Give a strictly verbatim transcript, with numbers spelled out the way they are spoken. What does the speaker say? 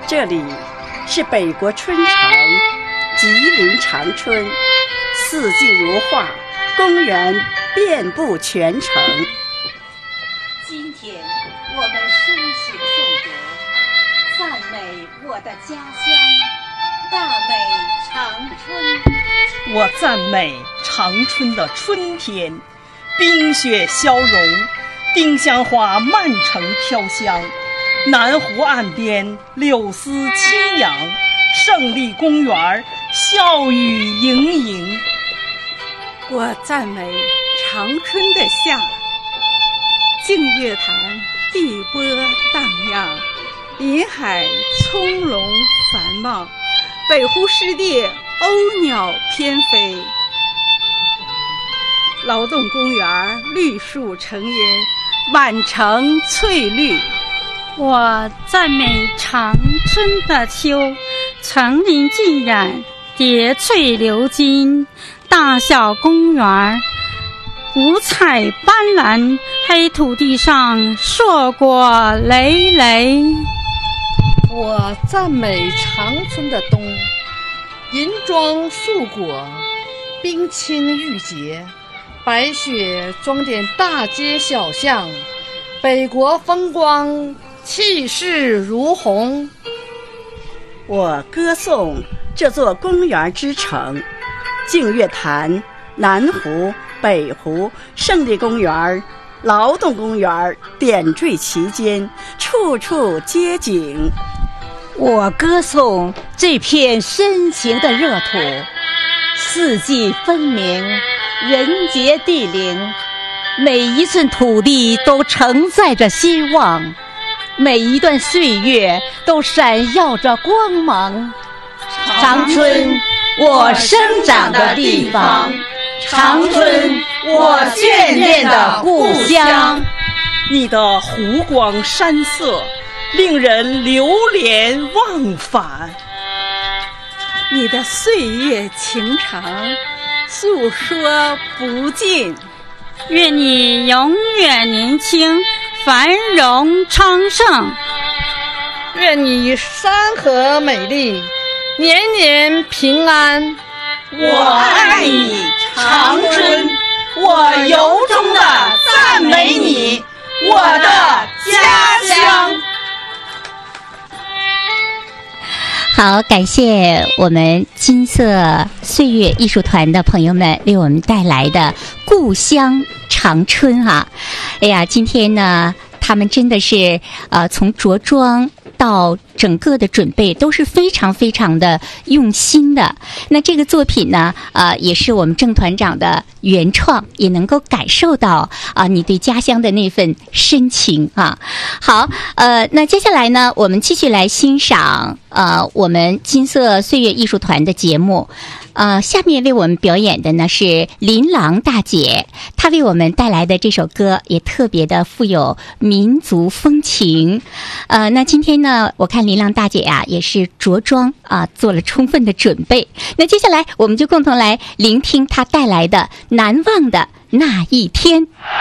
这里是北国春城，吉林长春，四季如画，公园遍布全城。 今天我们深情诵读，赞美我的家乡，大美长春。 我赞美长春的春天，冰雪消融，丁香花漫城飘香，南湖岸边柳丝轻扬，胜利公园笑语盈盈。 我赞美长春的夏，净月潭碧波荡漾，林海葱茏繁茂，北湖湿地鸥鸟翩飞，劳动公园绿树成荫，满城翠绿。 我赞美长春的秋，层林尽染，叠翠流金，大小公园五彩斑斓，黑土地上硕果累累。 我赞美长春的冬，银装素裹，冰清玉洁，白雪装点大街小巷，北国风光气势如虹。 我歌颂这座公园之城，净月潭、南湖、北湖、胜利公园、劳动公园点缀其间，处处街景。 我歌颂这片深情的热土，四季分明，人杰地灵，每一寸土地都承载着希望，每一段岁月都闪耀着光芒。长春，我生长的地方，长春，我眷恋的故乡。 你的湖光山色令人流连忘返， 你的岁月情长诉说不尽。 愿你永远年轻，繁荣昌盛。 愿你山河美丽，年年平安。 我爱你，长春，我由衷的赞美你，我的家乡。 好，感谢我们金色岁月艺术团的朋友们为我们带来的故乡长春啊！哎呀，今天呢，他们真的是呃，从着装到整个的准备都是非常非常的用心的。那这个作品呢，呃，也是我们郑团长的原创，也能够感受到啊、呃，你对家乡的那份深情啊。好，呃，那接下来呢，我们继续来欣赏呃我们金色岁月艺术团的节目。呃，下面为我们表演的呢是琳琅大姐，她为我们带来的这首歌也特别的富有民族风情。呃，那今天呢，我看琳琅大姐啊也是着装啊做了充分的准备。那接下来我们就共同来聆听她带来的《难忘的那一天》。